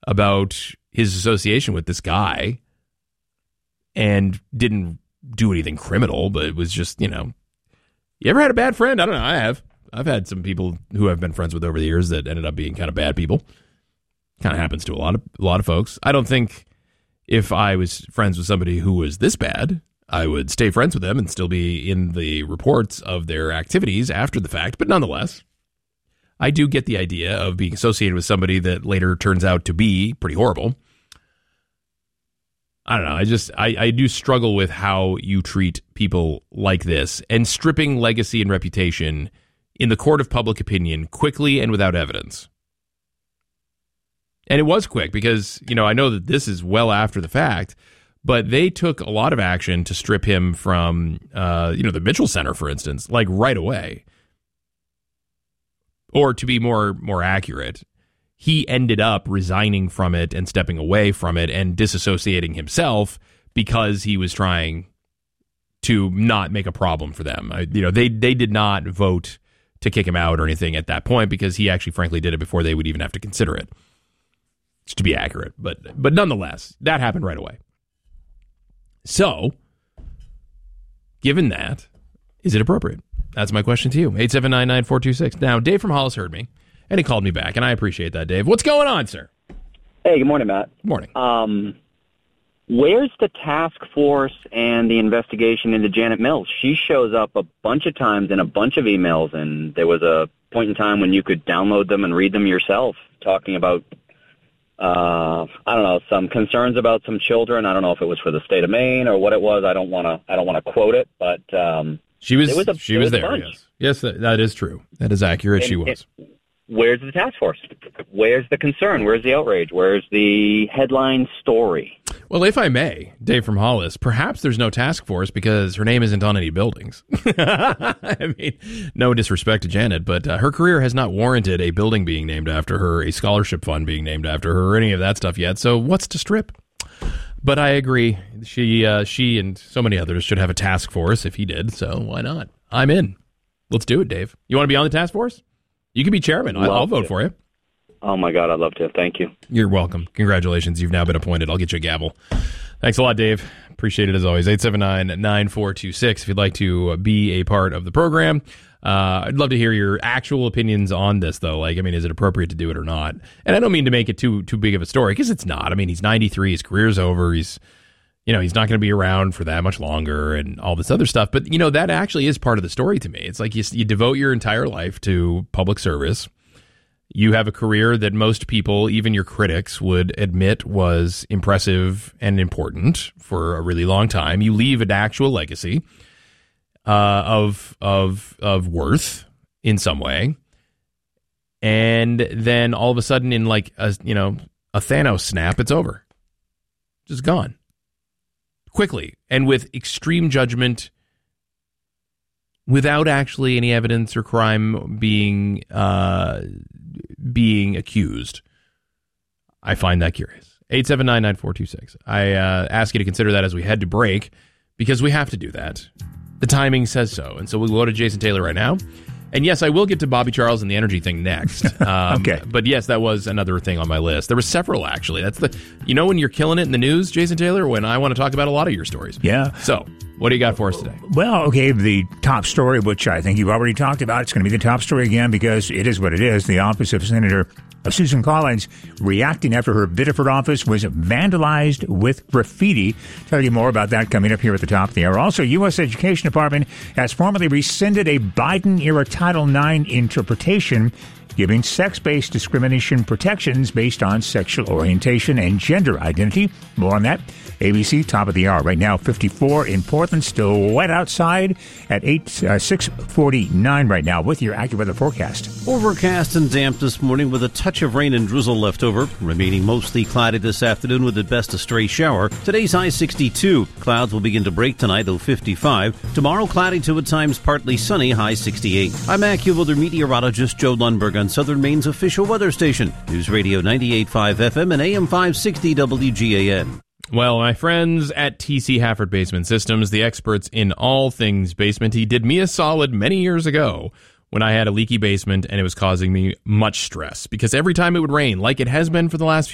about his association with this guy and didn't do anything criminal, but it was just, you ever had a bad friend? I don't know. I have. I've had some people who I've been friends with over the years that ended up being kind of bad people. Kind of happens to a lot of folks. I don't think if I was friends with somebody who was this bad, I would stay friends with them and still be in the reports of their activities after the fact. But nonetheless, I do get the idea of being associated with somebody that later turns out to be pretty horrible. I don't know. I do struggle with how you treat people like this and stripping legacy and reputation in the court of public opinion quickly and without evidence. And it was quick because, I know that this is well after the fact, but they took a lot of action to strip him from, the Mitchell Center, for instance, like right away. Or to be more accurate, he ended up resigning from it and stepping away from it and disassociating himself because he was trying to not make a problem for them. They did not vote to kick him out or anything at that point because he actually, frankly, did it before they would even have to consider it. To be accurate, but nonetheless, that happened right away. So, given that, is it appropriate? That's my question to you. 879-9426. Now, Dave from Hollis heard me, and he called me back, and I appreciate that, Dave. What's going on, sir? Hey, good morning, Matt. Good morning. Where's the task force and the investigation into Janet Mills? She shows up a bunch of times in a bunch of emails, and there was a point in time when you could download them and read them yourself, talking about some concerns about some children. I don't know if it was for the state of Maine or what it was. I don't want to quote it, but she was there. Yes, that is true. That is accurate. She was. Where's the task force? Where's the concern? Where's the outrage? Where's the headline story? Well, if I may, Dave from Hollis, perhaps there's no task force because her name isn't on any buildings. I mean, no disrespect to Janet, but her career has not warranted a building being named after her, a scholarship fund being named after her, or any of that stuff yet. So what's to strip? But I agree. She and so many others should have a task force if he did. So why not? I'm in. Let's do it, Dave. You want to be on the task force? You can be chairman. I'll vote for you. Oh, my God. I'd love to. Thank you. You're welcome. Congratulations. You've now been appointed. I'll get you a gavel. Thanks a lot, Dave. Appreciate it as always. 879-9426 if you'd like to be a part of the program. I'd love to hear your actual opinions on this, though. Is it appropriate to do it or not? And I don't mean to make it too big of a story, because it's not. I mean, he's 93. His career's over. He's not going to be around for that much longer and all this other stuff. But, that actually is part of the story to me. It's like you devote your entire life to public service. You have a career that most people, even your critics, would admit was impressive and important for a really long time. You leave an actual legacy of worth in some way. And then all of a sudden in a Thanos snap, it's over. Just gone. Quickly and with extreme judgment, without actually any evidence or crime being accused. I find that curious. 879-9426. I ask you to consider that as we head to break, because we have to do that. The timing says so. And so we'll go to Jason Taylor right now. And yes, I will get to Bobby Charles and the energy thing next. Okay. But yes, that was another thing on my list. There were several, actually. That's when you're killing it in the news, Jason Taylor, when I want to talk about a lot of your stories. Yeah. So what do you got for us today? Well, okay, the top story, which I think you've already talked about, it's going to be the top story again because it is what it is. The office of Senator Susan Collins reacting after her bid for office was vandalized with graffiti. Tell you more about that coming up here at the top of the hour. Also, U.S. Education Department has formally rescinded a Biden-era Title IX interpretation giving sex-based discrimination protections based on sexual orientation and gender identity. More on that. ABC, top of the hour. Right now, 54 in Portland. Still wet outside at 6:49 right now with your AccuWeather forecast. Overcast and damp this morning with a touch of rain and drizzle left over. Remaining mostly cloudy this afternoon with at best a stray shower. Today's high 62. Clouds will begin to break tonight, though 55. Tomorrow, cloudy to at times partly sunny, high 68. I'm AccuWeather meteorologist Joe Lundberg on Southern Maine's official weather station. News Radio 98.5 FM and AM 560 WGAN. Well, my friends at TC Hafford Basement Systems, the experts in all things basement, he did me a solid many years ago when I had a leaky basement and it was causing me much stress because every time it would rain, like it has been for the last few